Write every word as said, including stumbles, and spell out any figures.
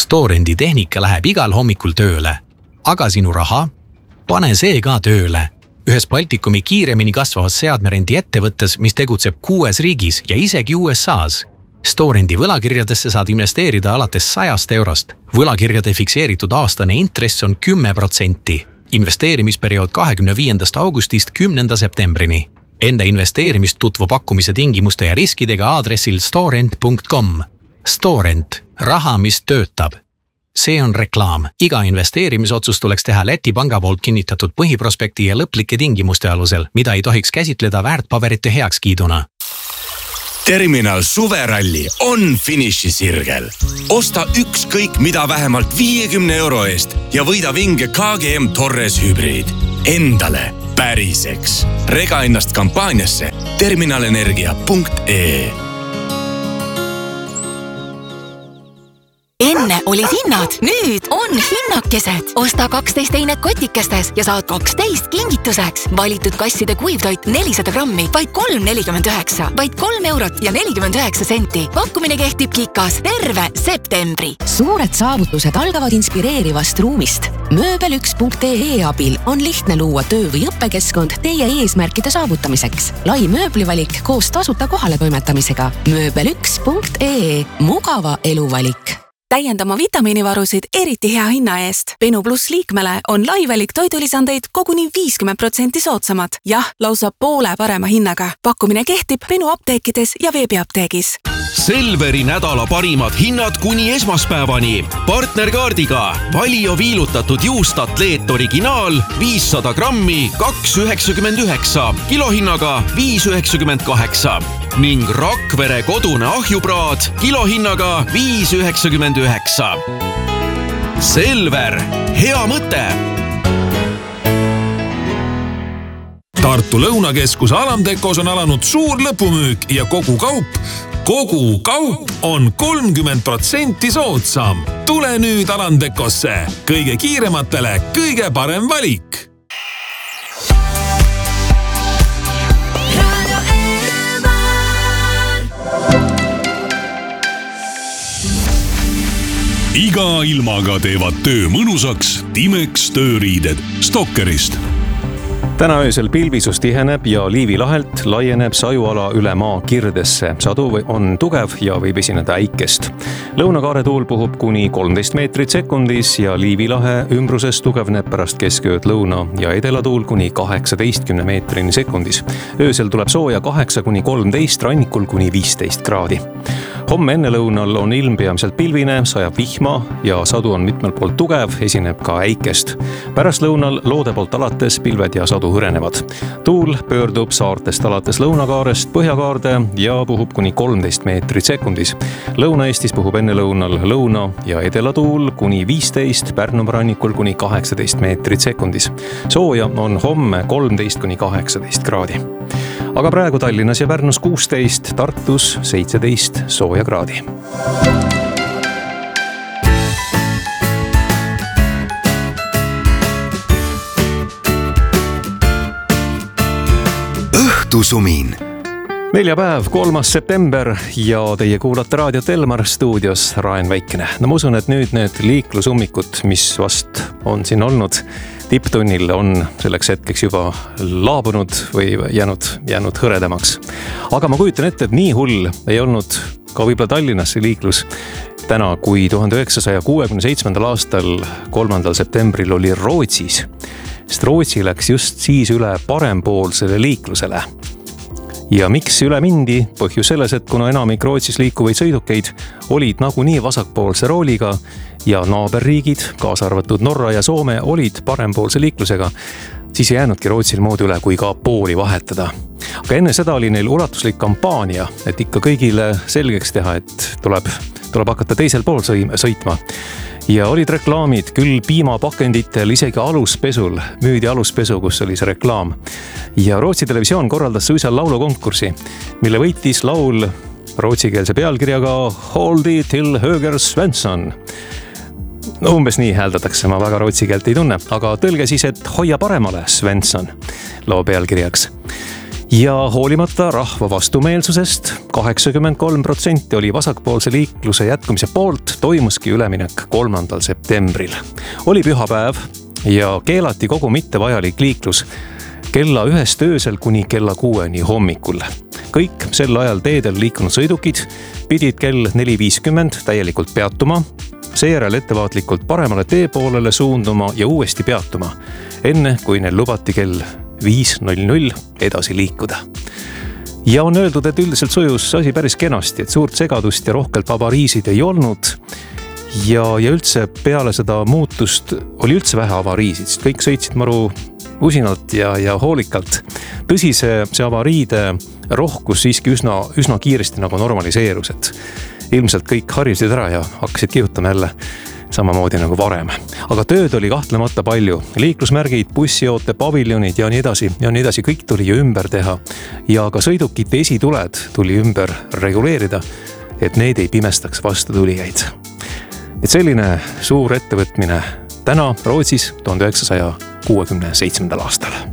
Storendi tehnika läheb igal hommikul tööle. Aga sinu raha? Pane see ka tööle. Ühes Baltikumi kiiremini kasvavas seadmerendi ettevõttes, mis tegutseb kuues riigis ja isegi U S A's. Storendi võlakirjadesse saad investeerida alates sajast eurost. Võlakirjade fikseeritud aastane intress on kümme protsenti. Investeerimisperiood kahekümne viiendast augustist kümnenda septembrini. Enda investeerimist tutvu pakkumise tingimuste ja riskidega aadressil storent punkt com. Storent. Raha, mis töötab. See on reklaam. Iga investeerimisotsust tuleks teha Läti panga poolt kinnitatud põhiprospekti ja lõplike tingimuste alusel, mida ei tohiks käsitleda väärtpaberite heakskiiduna. Terminal suveralli on finišisirgel. Osta ükskõik mida vähemalt viiekümne euro eest ja võida vinge K G M Torres hübriid. Endale päriseks. Rega ennast kampaaniasse terminalenergia punkt ee. Enne olid hinnad, nüüd on hinnakesed. Osta kaksteist einet kotikestes ja saad kaksteist kingituseks. Valitud kasside kuivtoit nelisada grammi, vaid kolm nelikümmend üheksa, vaid kolm eurot ja nelikümmend üheksa senti. Pakkumine kehtib Kikas terve septembri. Suured saavutused algavad inspireerivast ruumist. mööbel üks punkt ee abil on lihtne luua töö- või õppekeskkond teie eesmärkide saavutamiseks. Lai mööblivalik koos tasuta kohale toimetamisega. mööbel üks punkt ee. Mugava eluvalik. Täiendama vitamiinivarusid eriti hea hinna eest. Benu Plus liikmele on laivelik toidulisandeid koguni viiskümmend protsenti soodsamad. Jah, lausa poole parema hinnaga. Pakkumine kehtib Benu apteekides ja veebiapteegis. Selveri nädala parimad hinnad kuni esmaspäevani. Partnerkaardiga Valio viilutatud juust atleet originaal viissada grammi kaks üheksakümmend üheksa, kilohinnaga viis üheksakümmend kaheksa ning Rakvere kodune ahjupraad kilohinnaga viis üheksakümmend üheksa. Selver, hea mõte! Tartu Lõunakeskuse Alamtekos on alanud suur lõpumüük ja kogu kaup, kogu kaup on kolmkümmend protsenti soodsam. Tule nüüd Alamtekosse. Kõige kiirematele kõige parem valik. Iga ilmaga teevad töö mõnusaks Timex tööriided Stokkerist. Täna öösel pilvisus tiheneb ja Liivi lahelt laieneb sajuala üle maa kirdesse. Sadu on tugev ja võib esineda äikest. Lõunakaare tuul puhub kuni kolmteist meetrit sekundis ja Liivi lahe ümbruses tugevneb pärast keskööd lõuna ja edelatuul kuni kaheksateistkümne meetrini sekundis. Öösel tuleb sooja kaheksa kuni kolmteist, rannikul kuni viisteist kraadi. Homme enne lõunal on ilm peamiselt pilvine, sajab vihma ja sadu on mitmelt poolt tugev, esineb ka äikest. Pärast lõunal loode poolt alates pilved ja sadu hõrenevad. Tuul pöördub saartest alates lõunakaarest põhjakaarde ja puhub kuni kolmteist meetrit sekundis. Lõuna-Eestis puhub enne lõunal lõuna ja edelatuul kuni viisteist, Pärnu rannikul kuni kaheksateist meetrit sekundis. Sooja on homme kolmteist kuni kaheksateist kraadi. Aga praegu Tallinnas ja Pärnus kuusteist, Tartus seitseteist sooja kraadi. Õhtusumin. Neljapäev, kolmas september ja teie kuulate raadiot Elmar stuudios Raen Väikene. No ma usun, et nüüd need liiklusummikud, mis vast on siin olnud tipptunnil, on selleks hetkeks juba laabunud või jäänud, jäänud hõredamaks. Aga ma kujutan ette, et nii hull ei olnud ka võib-olla Tallinnas see liiklus täna, kui tuhande üheksasaja kuuekümne seitsmendal aastal kolmandal septembril oli Rootsis. Sest Rootsi läks just siis üle parempoolsele liiklusele. Ja miks üle mindi? Põhjus selles, et kuna enamik Rootsis liikuvaid sõidukeid olid nagunii vasakpoolse rooliga ja naaberriigid, kaasa arvatud Norra ja Soome, olid parempoolse liiklusega, siis ei jäänudki Rootsil muud üle kui ka pooli vahetada. Aga enne seda oli neil ulatuslik kampaania, et ikka kõigile selgeks teha, et tuleb, tuleb hakata teisel pool sõitma. Ja olid reklaamid küll piimapakenditel, isegi aluspesul, müüdi aluspesu, kus oli see reklaam. Ja Rootsi televisioon korraldas suisa laulukonkursi, mille võitis laul rootsikeelse pealkirjaga Holdi till Höger Svensson. No umbes nii hääldatakse, ma väga rootsi keelt ei tunne, aga tõlge siis, et hoia paremale Svensson loo pealkirjaks. ja hoolimata rahva vastumeelsusest, kaheksakümmend kolm protsenti oli vasakpoolse liikluse jätkumise poolt, toimuski üleminek kolmandal septembril. Oli pühapäev ja keelati kogu mittevajalik liiklus kella ühest öösel kuni kella kuueni hommikul. Kõik sel ajal teedel liikunud sõidukid pidid kell neli viiskümmend täielikult peatuma, seejärel ettevaatlikult paremale tee poolele suunduma ja uuesti peatuma, enne kui neil lubati kell viis null null edasi liikuda. Ja on öeldud, et üldiselt sujus asi päris kenasti, et suurt segadust ja rohkelt avariisid ei olnud. Ja, ja üldse peale seda muutust oli üldse vähe avariisid, sest kõik sõitsid maru usinalt ja, ja hoolikalt. Tõsi, see, see avariide rohkus siiski üsna, üsna kiiresti nagu normaliseerus, et ilmselt kõik harjusid ära ja hakkasid kihutama jälle samamoodi nagu varem. Aga tööd oli kahtlemata palju. Liiklusmärgid, bussioote, paviljonid ja nii edasi ja nii edasi, kõik tuli ju ümber teha. Ja ka sõidukite esituled tuli ümber reguleerida, et need ei pimestaks vastu tulijaid. Et selline suur ettevõtmine täna Rootsis tuhande üheksasaja kuuekümne seitsmendal aastal.